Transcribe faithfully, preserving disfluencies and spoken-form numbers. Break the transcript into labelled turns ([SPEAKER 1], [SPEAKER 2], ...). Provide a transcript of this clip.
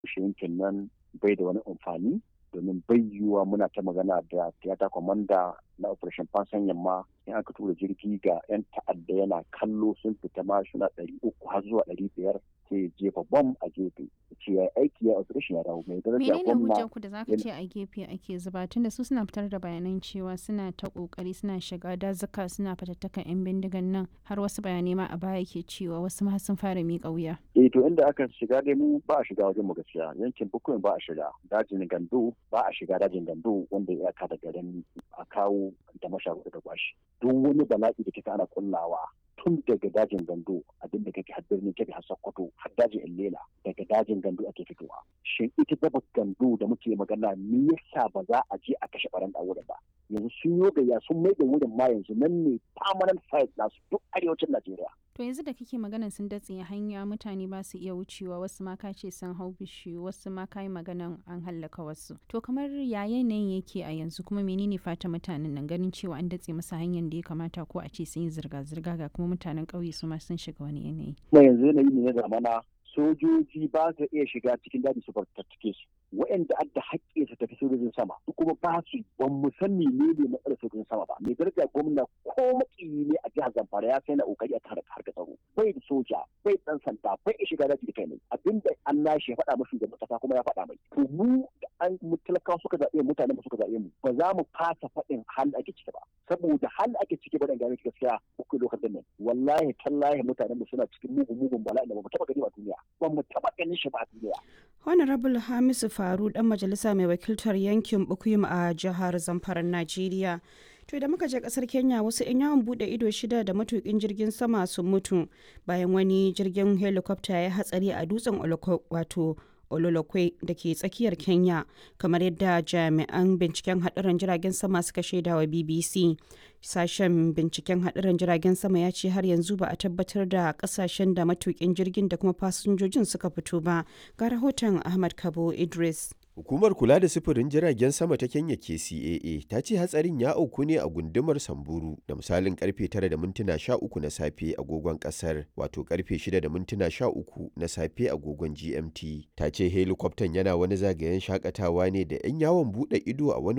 [SPEAKER 1] yankin nan bai da wani amfani domin bai yiwuwa muna ta magana da tiyata kwamanda na operation fansan yamma in aka tura jirgi ga 'yan ta'adda yana kallo sun fita ma suna ɗari uku har zuwa ɗari biyar sai jefa bom a gefe ce ya aiki ya operation ya dawo mai daraja gwamna.
[SPEAKER 2] Menene hujjar ku da zaka ce a gefe ake zuba tunda su suna fitar da bayanan cewa suna ta kokari suna shiga dazuka suna fatattakan 'yan bindigan nan har wasu bayanai ma a baya ke cewa wasu ma sun fara miƙa wuya.
[SPEAKER 1] Eh to inda aka shiga dai mu ba a shiga wajen mu gaskiya yankin bukuyin ba a shiga dajin gando ba a shiga dajin gando wanda ya aka da garin a kawo da masharuɗa da gwashi duk wani bala'i da kika ana kullawa tun daga dajin gando abin da kake har birnin kebe har sokoto har dajin illela daga dajin gando ake fitowa shin ita daba gando da muke magana me yasa ba za a je a kashe baran da wurin ba yanzu sun yi gayya sun mai da wurin ma yanzu nan ne permanent site nasu duk arewacin Najeriya.
[SPEAKER 2] To yanzu da kake magana sun datse hanya mutane ba su iya wucewa wasu ma ka ce sun hau bishiyu wasu ma ka yi maganan an hallaka wasu. To kamar ya yanayin yake a yanzu kuma menene fata mutanen nan ganin cewa an datse masa hanyar da ya kamata ko a ce sun yi zirga-zirga ga kuma mutanen ƙauye su ma sun shiga wani yanayi.
[SPEAKER 1] Kuma yanzu yanayi ne na zamana sojoji ba su iya shiga cikin daji su fartattake su waɗanda adda haƙƙi su tafi sojojin sama kuma ba su ban mu san menene matsalar sojojin sama ba mai daraja gwamna ko makiyi ne a jihar Zamfara ya sai na kokari a kare harkar tsaro bai da soja bai dan sanda bai iya shiga daji da kai ne abinda an nashi ya faɗa mashi da kasa kuma ya faɗa mai to mu da an mu talakawa suka zaɓe mutanen mu suka zaɓe mu ba za mu fasa faɗin halin ake ciki ba saboda halin ake ciki ba dan gane gaskiya ko lokacin nan wallahi tallahi mutanen mu suna cikin mugun mugun bala'i da ba mu taɓa gani a duniya ba mu taɓa ganin shi ba a duniya.
[SPEAKER 3] Honorable Hamisu Faru dan majalisa mai wakiltar yankin Bukuyum a jihar Zamfara Najeriya. To da muka je kasar Kenya wasu 'yan yawon bude ido shida da matukin jirgin sama sun mutu bayan wani jirgin helicopter ya hatsari a dutsen Oloko wato Ololokwe da ke tsakiyar Kenya kamar yadda jami'an binciken hadarin jiragen sama suka shaida wa B B C. Sashen binciken hadarin jiragen sama ya ce har yanzu ba a tabbatar da kasashen da matukin jirgin da kuma fasinjojin suka fito ba. Ga rahoton Ahmad Kabo Idris.
[SPEAKER 4] Hukumar kula da sufurin jiragen sama ta Kenya K C A A ta ce hatsarin ya auku ne a gundumar Samburu da misalin karfe tara da mintuna sha uku na safe agogon kasar wato karfe shida da mintuna sha uku na safe agogon G M T. Ta ce helikwaftan yana wani zagayen shakatawa ne da 'yan yawon bude ido a wani